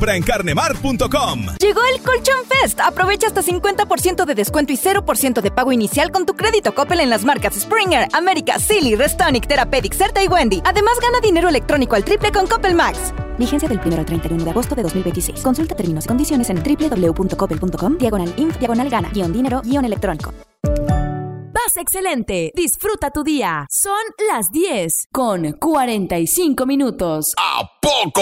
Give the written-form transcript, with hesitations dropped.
Compra en carnemar.com. Llegó el Colchón Fest. Aprovecha hasta 50% de descuento y 0% de pago inicial con tu crédito Coppel en las marcas Springer, América, Silly, Restonic, Therapeutic, Certa y Wendy. Además, gana dinero electrónico al triple con Coppel Max. Vigencia del 1 al 31 de agosto de 2026. Consulta términos y condiciones en www.coppel.com/info/gana-dinero-electrónico. Vas excelente. Disfruta tu día. Son las 10 con 45 minutos. ¿A poco